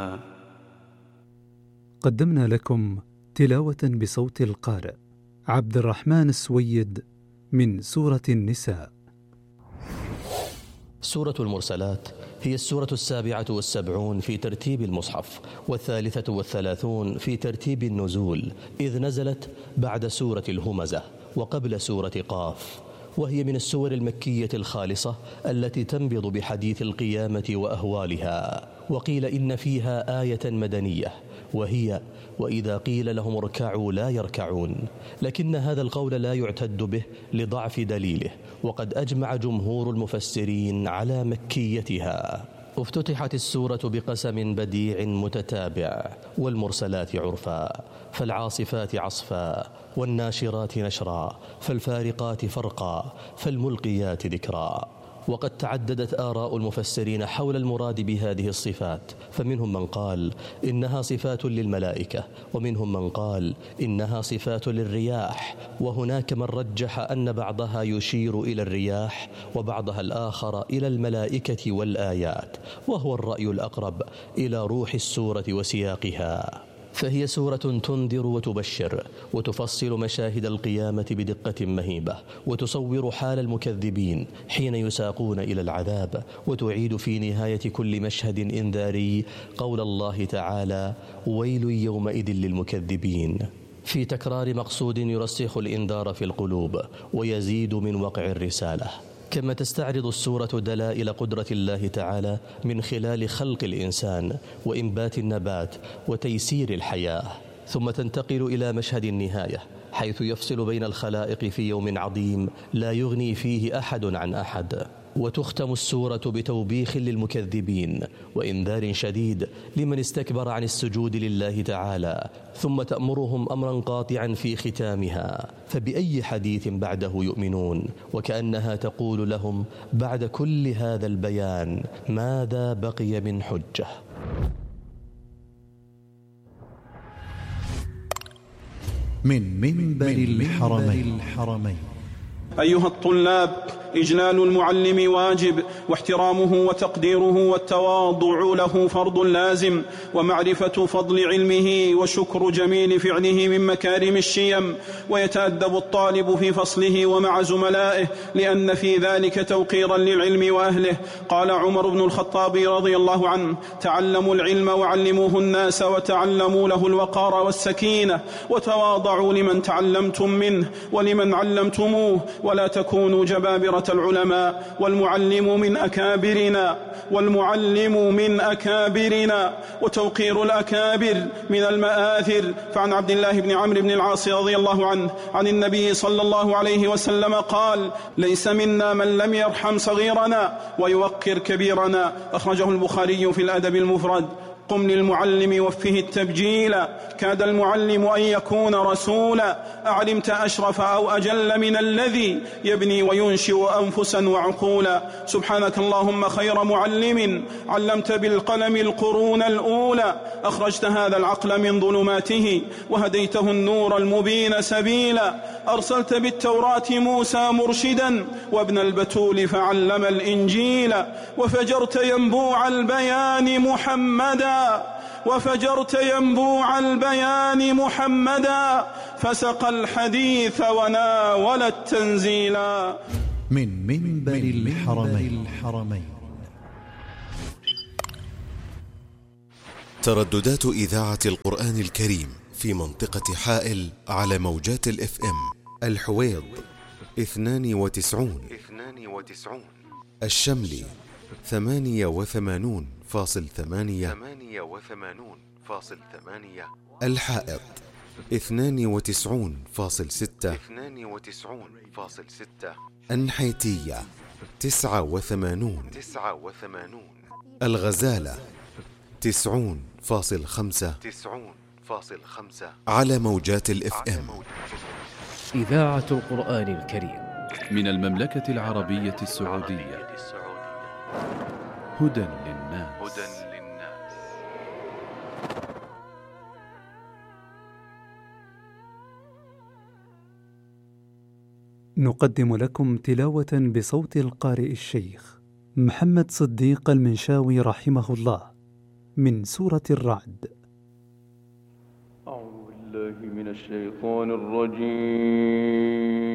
قدمنا لكم تلاوة بصوت القارئ عبد الرحمن السويد من سورة النساء. سورة المرسلات هي السورة 77 في ترتيب المصحف، 33 في ترتيب النزول، إذ نزلت بعد سورة الهمزة وقبل سورة قاف، وهي من السور المكية الخالصة التي تنبض بحديث القيامة وأهوالها. وقيل إن فيها آية مدنية وهي وإذا قيل لهم اركعوا لا يركعون، لكن هذا القول لا يعتد به لضعف دليله، وقد أجمع جمهور المفسرين على مكيتها. افتتحت السورة بقسم بديع متتابع: والمرسلات عرفا، فالعاصفات عصفا، والناشرات نشرا، فالفارقات فرقا، فالملقيات ذكرا. وقد تعددت آراء المفسرين حول المراد بهذه الصفات، فمنهم من قال إنها صفات للملائكة، ومنهم من قال إنها صفات للرياح، وهناك من رجح أن بعضها يشير إلى الرياح وبعضها الآخر إلى الملائكة والآيات، وهو الرأي الأقرب إلى روح السورة وسياقها. فهي سورة تنذر وتبشر وتفصل مشاهد القيامة بدقة مهيبة، وتصور حال المكذبين حين يساقون إلى العذاب، وتعيد في نهاية كل مشهد إنذاري قول الله تعالى: ويل يومئذ للمكذبين، في تكرار مقصود يرسخ الإنذار في القلوب ويزيد من وقع الرسالة. كما تستعرض السورة دلائل قدرة الله تعالى من خلال خلق الإنسان وإنبات النبات وتيسير الحياة، ثم تنتقل إلى مشهد النهاية حيث يفصل بين الخلائق في يوم عظيم لا يغني فيه أحد عن أحد. وتختم السورة بتوبيخ للمكذبين وإنذار شديد لمن استكبر عن السجود لله تعالى، ثم تأمرهم أمرا قاطعا في ختامها: فبأي حديث بعده يؤمنون؟ وكأنها تقول لهم بعد كل هذا البيان ماذا بقي من حجة؟ من منبر الحرمين. أيها الطلاب، إجلال المعلم واجب، واحترامه وتقديره والتواضع له فرض لازم، ومعرفة فضل علمه وشكر جميل فعله من مكارم الشيم. ويتأدب الطالب في فصله ومع زملائه، لأن في ذلك توقيرا للعلم وأهله. قال عمر بن الخطاب رضي الله عنه: تعلموا العلم وعلموه الناس، وتعلموا له الوقار والسكينة، وتواضعوا لمن تعلمتم منه ولمن علمتموه، ولا تكونوا جبابرة العلماء. والمعلم من أكابرنا، وتوقير الأكابر من المآثر. فعن عبد الله بن عمرو بن العاص رضي الله عنه عن النبي صلى الله عليه وسلم قال: ليس منا من لم يرحم صغيرنا ويوقر كبيرنا. أخرجه البخاري في الأدب المفرد. قم للمعلم وفه التبجيل، كاد المعلم أن يكون رسولا. أعلمت أشرف أو أجل من الذي يبني وينشئ أنفسا وعقولا. سبحانك اللهم خير معلم، علمت بالقلم القرون الأولى. أخرجت هذا العقل من ظلماته وهديته النور المبين سبيلا. أرسلت بالتوراة موسى مرشدا، وابن البتول فعلم الإنجيل. وفجرت ينبوع البيان محمدا، فسق الحديث وناول التنزيلا. من منبر الحرمين. ترددات إذاعة القرآن الكريم في منطقة حائل على موجات الFM: الحويض 92، الشملي 88.8، الحائط 92.6، النحيتية 89، الغزالة 90.5 على موجات الFM. إذاعة القرآن الكريم من المملكة العربية السعودية. هدى للناس. نقدم لكم تلاوة بصوت القارئ الشيخ محمد صديق المنشاوي رحمه الله من سورة الرعد. أعوذ بالله من الشيطان الرجيم.